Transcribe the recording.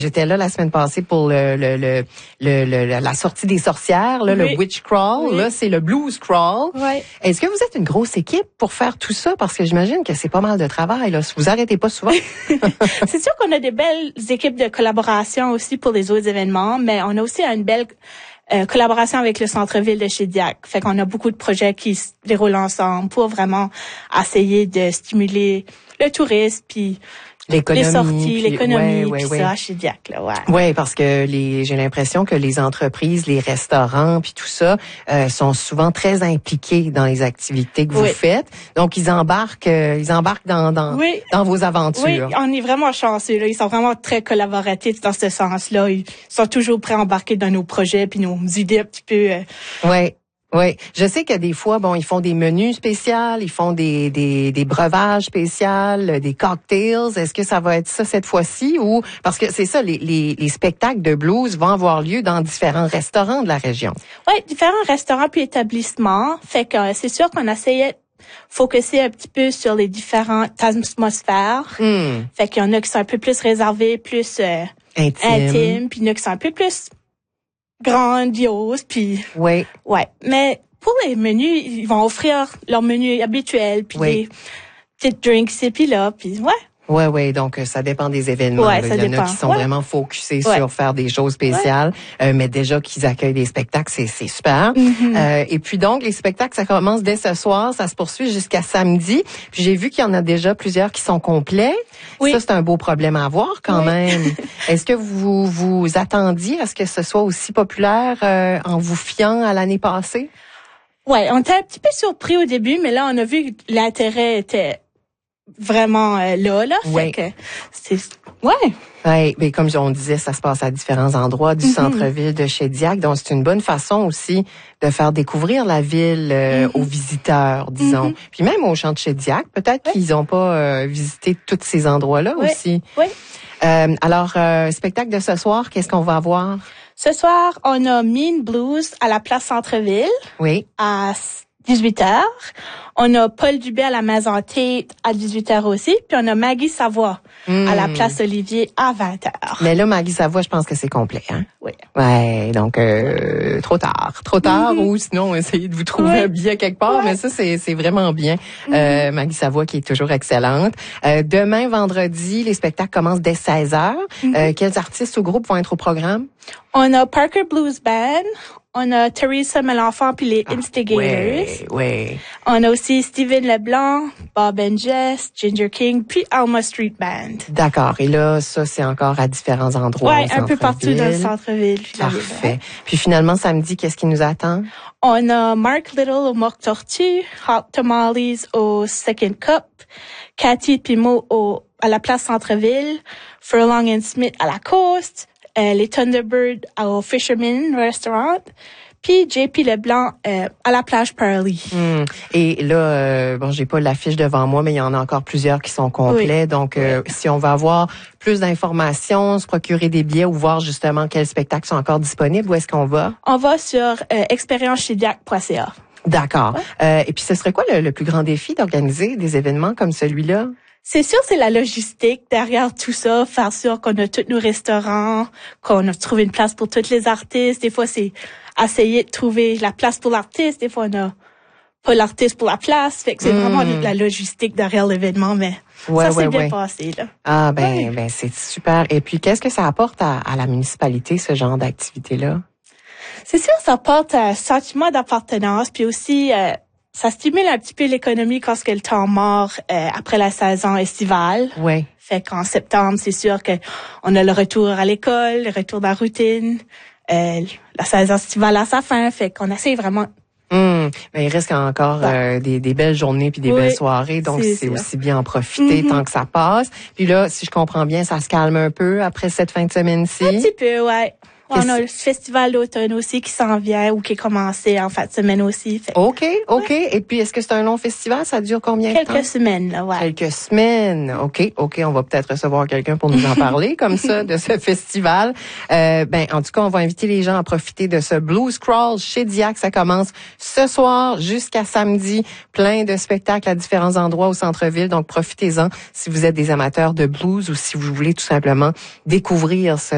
J'étais là la semaine passée pour la sortie des sorcières, là, Oui. le Witch Crawl. Oui. Là, c'est le Blues Crawl. Oui. Est-ce que vous êtes une grosse équipe pour faire tout ça? Parce que j'imagine que c'est pas mal de travail, là. Vous arrêtez pas souvent. C'est sûr qu'on a des belles équipes de collaboration aussi pour les autres événements, mais on a aussi une belle collaboration avec le centre-ville de Shediac. Fait qu'on a beaucoup de projets qui se déroulent ensemble pour vraiment essayer de stimuler le tourisme, puis L'économie, les sorties, puis- l'économie, ouais, puis ouais, ça, ouais. à Shediac, là, ouais. Oui, parce que j'ai l'impression que les entreprises, les restaurants, puis tout ça, sont souvent très impliqués dans les activités que vous Oui. faites. Donc ils embarquent dans Oui. dans vos aventures. Oui, on est vraiment chanceux, là. Ils sont vraiment très collaboratifs dans ce sens-là. Ils sont toujours prêts à embarquer dans nos projets puis nos idées un petit peu. Oui. Oui, je sais que des fois, bon, ils font des menus spéciaux, ils font des breuvages spéciaux, des cocktails. Est-ce que ça va être ça cette fois-ci ou parce que c'est ça, les spectacles de blues vont avoir lieu dans différents restaurants de la région. Oui, différents restaurants puis établissements. Fait que c'est sûr qu'on essayait de focuser un petit peu sur les différentes atmosphères. Fait qu'il y en a qui sont un peu plus réservés, plus intimes, puis il y en a qui sont un peu plus grandioses, puis Oui. ouais. Mais pour les menus, ils vont offrir leur menu habituel, puis Oui. des petites drinks ici puis là, puis ouais. Ouais, ouais, donc ça dépend des événements. Ouais, là. ça Il y en dépend. a qui sont Ouais. vraiment focusés Ouais. sur faire des choses spéciales, mais déjà qu'ils accueillent des spectacles, c'est super. Et puis donc les spectacles, ça commence dès ce soir, ça se poursuit jusqu'à samedi. Puis j'ai vu qu'il y en a déjà plusieurs qui sont complets. Oui. Ça c'est un beau problème à avoir quand Oui. même. Est-ce que vous attendiez à ce que ce soit aussi populaire en vous fiant à l'année passée? Ouais, on était un petit peu surpris au début, mais là on a vu que l'intérêt était vraiment là. Ouais. Fait que c'est ouais. Oui, mais comme on disait, ça se passe à différents endroits du centre-ville de Shediac. Donc, c'est une bonne façon aussi de faire découvrir la ville aux visiteurs, disons. Puis même aux champs de Shediac, peut-être qu'ils n'ont pas visité tous ces endroits-là Ouais. aussi. Oui. Alors, spectacle de ce soir, qu'est-ce qu'on va avoir? Ce soir, on a Mean Blues à la place Centre-ville Oui. à 18h. On a Paul Dubé à la Maison Tate à 18h aussi. Puis on a Maggie Savoie à la place Olivier à 20h. Mais là, Maggie Savoie, je pense que c'est complet, hein? Oui. Ouais, donc trop tard. Trop tard ou sinon essayer de vous trouver un billet quelque part, mais ça c'est vraiment bien. Maggie Savoie qui est toujours excellente. Demain vendredi, les spectacles commencent dès 16h. Quels artistes ou groupes vont être au programme? On a Parker Blues Band, on a Teresa Melanfant puis les Instigators. Oui. On a aussi Steven Leblanc, Bob and Jess, Ginger King puis Alma Street Band. D'accord. Et là, ça c'est encore à différents endroits. Ouais, au un peu partout dans le centre-ville. centre-ville. puis la ville, Parfait. ouais. Puis finalement samedi, qu'est-ce qui nous attend? On a Mark Little au Mock Tortue, Hot Tamales au Second Cup, Cathy Pimo à la place Centre-ville, Furlong and Smith à la Coast, les Thunderbirds au Fisherman Restaurant, puis JP Leblanc à la plage Pearly. Et là, bon, j'ai pas l'affiche devant moi, mais il y en a encore plusieurs qui sont complets. Oui. Donc, si on va avoir plus d'informations, se procurer des billets ou voir justement quels spectacles sont encore disponibles, où est-ce qu'on va? On va sur expériencechidiac.ca. D'accord. Et puis, ce serait quoi le plus grand défi d'organiser des événements comme celui-là? C'est sûr, c'est la logistique derrière tout ça, faire sûr qu'on a tous nos restaurants, qu'on a trouvé une place pour tous les artistes. Des fois, c'est essayer de trouver la place pour l'artiste. Des fois, on a pas l'artiste pour la place. Fait que c'est vraiment la logistique derrière l'événement, mais ça s'est bien passé, là. Ah, ben, c'est super. Et puis, qu'est-ce que ça apporte à la municipalité, ce genre d'activité-là? C'est sûr, ça apporte un sentiment d'appartenance, puis aussi, ça stimule un petit peu l'économie quand c'est le temps mort après la saison estivale. Oui. Fait qu'en septembre, c'est sûr que on a le retour à l'école, le retour de la routine, la saison estivale à sa fin. Fait qu'on essaie vraiment. Mais il reste encore des belles journées puis des belles soirées, donc c'est aussi bien en profiter tant que ça passe. Puis là, si je comprends bien, ça se calme un peu après cette fin de semaine-ci. Un petit peu, ouais. On a le festival d'automne aussi qui s'en vient ou qui est commencé en fin de semaine aussi. Fait. OK. Et puis, est-ce que c'est un long festival? Ça dure combien de temps? Quelques semaines, là, ouais. Quelques semaines. OK. On va peut-être recevoir quelqu'un pour nous en parler comme ça de ce festival. En tout cas, on va inviter les gens à profiter de ce Blues Crawl chez Shediac. Ça commence ce soir jusqu'à samedi. Plein de spectacles à différents endroits au centre-ville. Donc, profitez-en si vous êtes des amateurs de blues ou si vous voulez tout simplement découvrir ce